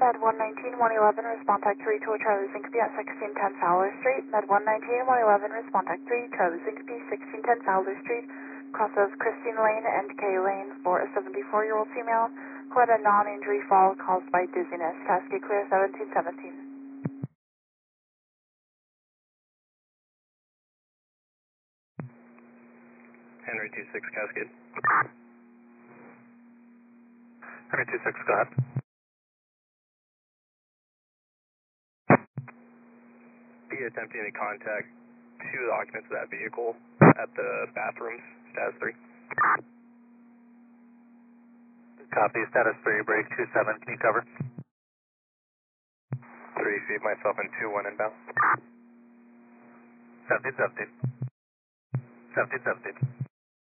Med 119, 111, respond type 3 to a Charlie Syncope at 1610 Fowler Street. Med 119, 111, respond type 3, Charlie Syncope, 1610 Fowler Street. Crosses Christine Lane and Kay Lane for a 74-year-old female who had a non-injury fall caused by dizziness. Cascade clear 1717. Henry 26 Cascade. Henry 26, go ahead. Be attempting to contact two of the occupants of that vehicle at the bathrooms, status 3. Copy, status 3, break 27, can you cover? 3, save myself in 2-1 inbound. 1717. 1717.